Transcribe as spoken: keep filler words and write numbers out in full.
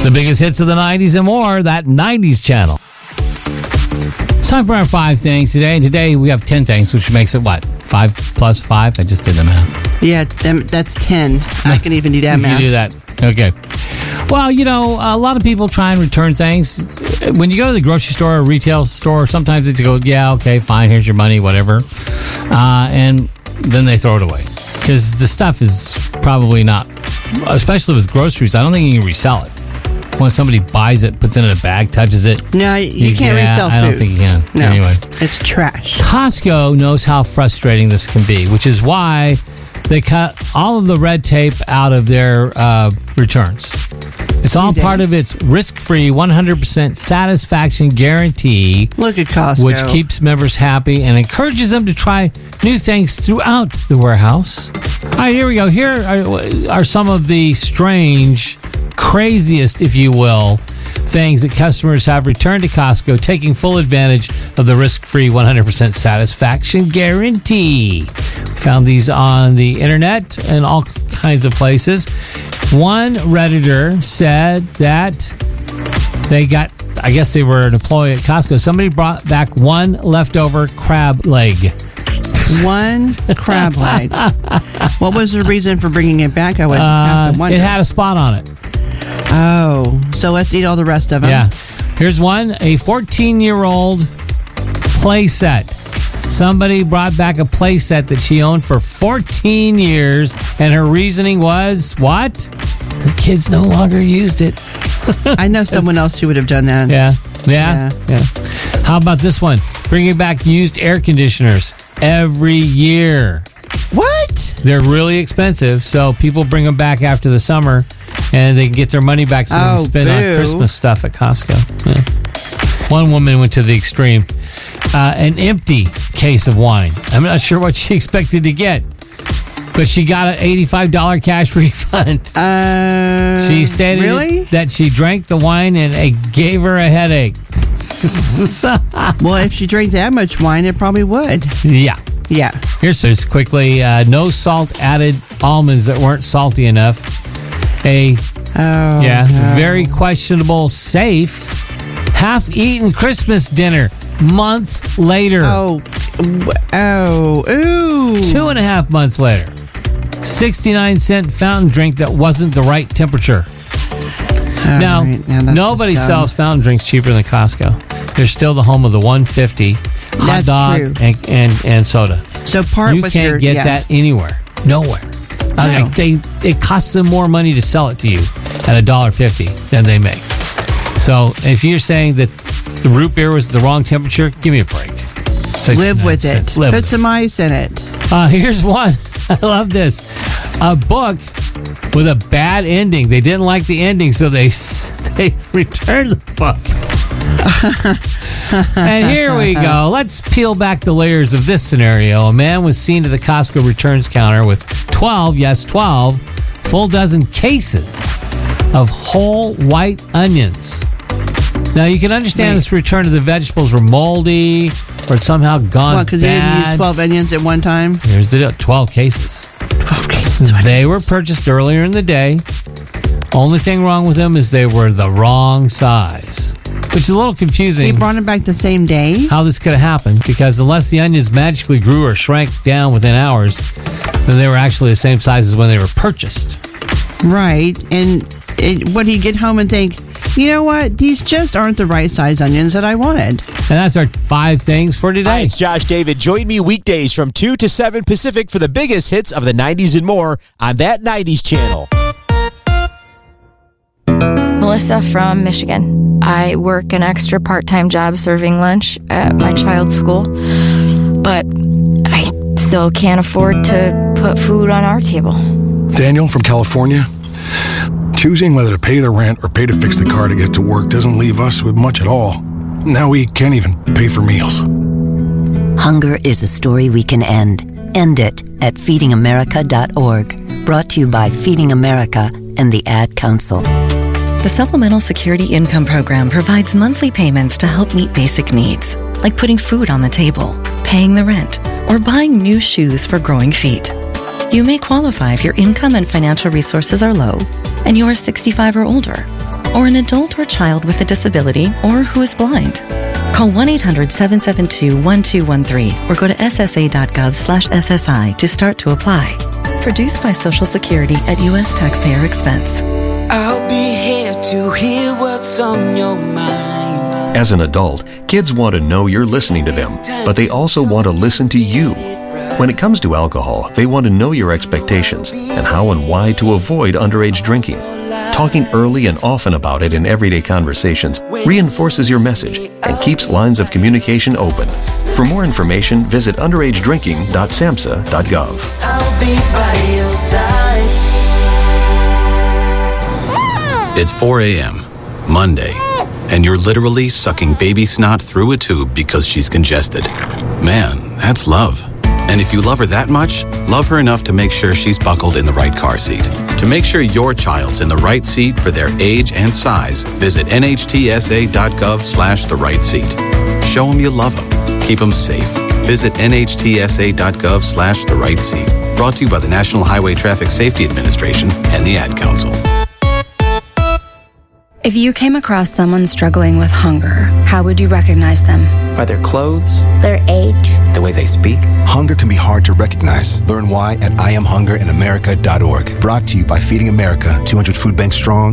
The biggest hits of the nineties and more, that nineties channel. It's time for our five things today. And today we have ten things, which makes it what? Five plus five? I just did the math. Yeah, that's ten. I can even do that math. You do that. Okay. Well, you know, a lot of people try and return things. When you go to the grocery store or retail store, sometimes they go, yeah, okay, fine, here's your money, whatever. Uh, and then they throw it away. Because the stuff is probably not, especially with groceries, I don't think you can resell it. When somebody buys it, puts it in a bag, touches it. No, you, you can't yeah, resell food. I don't think you can. No, anyway. It's trash. Costco knows how frustrating this can be, which is why they cut all of the red tape out of their uh, returns. It's all part of its risk-free one hundred percent satisfaction guarantee. Look at Costco. Which keeps members happy and encourages them to try new things throughout the warehouse. All right, here we go. Here are, are some of the strange, craziest, if you will, things that customers have returned to Costco, taking full advantage of the risk-free one hundred percent satisfaction guarantee. We found these on the internet and all kinds of places. One Redditor said that they got, I guess they were an employee at Costco. Somebody brought back one leftover crab leg. One crab leg. What was the reason for bringing it back? I would have to wonder. It had a spot on it. Oh, so let's eat all the rest of them. Yeah. Here's one, a fourteen-year-old play set. Somebody brought back a play set that she owned for fourteen years, and her reasoning was, what? Her kids no longer used it. I know someone else who would have done that. Yeah. Yeah. Yeah. yeah. How about this one? Bringing back used air conditioners every year. What? They're really expensive, so people bring them back after the summer, and they can get their money back so they oh, can spend boo. on Christmas stuff at Costco. Yeah. One woman went to the extreme. Uh, an empty case of wine. I'm not sure what she expected to get, but she got an eighty-five dollars cash refund. Uh, she stated really? that she drank the wine and it gave her a headache. Well, if she drank that much wine, it probably would. Yeah. Yeah. Here's this quickly. Uh, no salt added almonds that weren't salty enough. A oh, yeah, no. very questionable safe half-eaten Christmas dinner months later. Oh, oh, ooh. Two and a half months later. sixty-nine cent fountain drink that wasn't the right temperature. All now, right. now nobody sells fountain drinks cheaper than Costco. They're still the home of the one fifty hot That's dog true. and, and and soda. So part you with can't your, get yeah. that anywhere. Nowhere. No. Uh, like they it costs them more money to sell it to you at a dollar fifty than they make. So if you're saying that the root beer was the wrong temperature, give me a break. Live with it. Live Put with some ice in it. Uh, here's one. I love this. A book with a bad ending. They didn't like the ending, so they they returned the book. And here we go. Let's peel back the layers of this scenario. A man was seen at the Costco returns counter with twelve, yes, twelve, full dozen cases of whole white onions. Now, you can understand Wait. this return of the vegetables were moldy or somehow gone Well, because bad. they didn't use twelve onions at one time. Here's the deal. twelve cases. twelve cases. of They were onions. purchased earlier in the day. Only thing wrong with them is they were the wrong size, which is a little He confusing brought them back the same day. how this could have happened, because unless the onions magically grew or shrank down within hours, then they were actually the same size as when they were purchased. Right. And it, would he get home and think, you know what? These just aren't the right size onions that I wanted. And that's our five things for today. Hi, it's Josh David. Join me weekdays from two to seven Pacific for the biggest hits of the nineties and more on that nineties channel. Melissa from Michigan. I work an extra part-time job serving lunch at my child's school, but I still can't afford to put food on our table. Daniel from California. Choosing whether to pay the rent or pay to fix the car to get to work doesn't leave us with much at all. Now we can't even pay for meals. Hunger is a story we can end. End it at feeding america dot org. Brought to you by Feeding America and the Ad Council. The Supplemental Security Income Program provides monthly payments to help meet basic needs, like putting food on the table, paying the rent, or buying new shoes for growing feet. You may qualify if your income and financial resources are low and you are sixty-five or older, or an adult or child with a disability or who is blind. Call one eight hundred seven seven two one two one three or go to s s a dot gov slash s s i to start to apply. Produced by Social Security at U S taxpayer expense. I'll be here to hear what's on your mind. As an adult, kids want to know you're listening to them, but they also want to listen to you. When it comes to alcohol, they want to know your expectations and how and why to avoid underage drinking. Talking early and often about it in everyday conversations reinforces your message and keeps lines of communication open. For more information, visit underage drinking dot samhsa dot gov. I'll be by your side. It's four a.m., Monday, and you're literally sucking baby snot through a tube because she's congested. Man, that's love. And if you love her that much, love her enough to make sure she's buckled in the right car seat. To make sure your child's in the right seat for their age and size, visit n h t s a dot gov slash the right seat. Show them you love them. Keep them safe. Visit n h t s a dot gov slash the right seat. Brought to you by the National Highway Traffic Safety Administration and the Ad Council. If you came across someone struggling with hunger, how would you recognize them? By their clothes, their age, the way they speak. Hunger can be hard to recognize. Learn why at I am hunger in america dot org. Brought to you by Feeding America, two hundred Food Bank Strong,